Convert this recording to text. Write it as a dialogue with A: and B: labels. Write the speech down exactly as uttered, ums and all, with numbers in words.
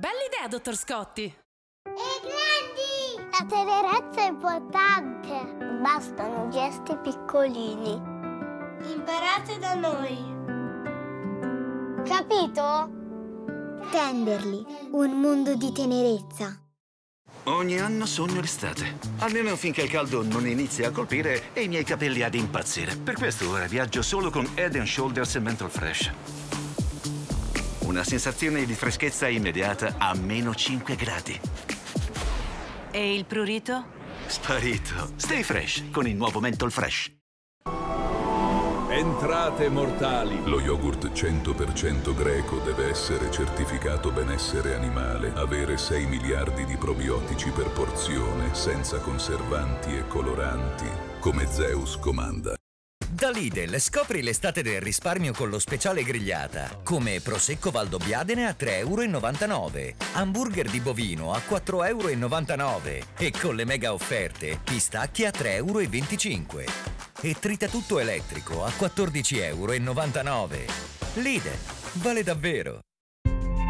A: Bella idea, dottor Scotti!
B: E grandi! La tenerezza è importante. Bastano gesti piccolini. Imparate da noi. Capito? Tenderli, un mondo di tenerezza.
C: Ogni anno sogno l'estate, almeno finché il caldo non inizia a colpire e i miei capelli ad impazzire. Per questo ora viaggio solo con Head and Shoulders Menthol Fresh. Una sensazione di freschezza immediata a meno cinque gradi.
A: E il prurito?
C: Sparito. Stay fresh con il nuovo Menthol Fresh.
D: Entrate mortali.
E: Lo yogurt cento per cento greco deve essere certificato benessere animale, avere sei miliardi di probiotici per porzione, senza conservanti e coloranti, come Zeus comanda.
F: Da Lidl scopri l'estate del risparmio con lo speciale grigliata, come Prosecco Valdobbiadene a tre e novantanove euro, hamburger di bovino a quattro e novantanove euro e con le mega offerte pistacchi a tre e venticinque euro e tritatutto elettrico a quattordici e novantanove euro. Lidl, vale davvero!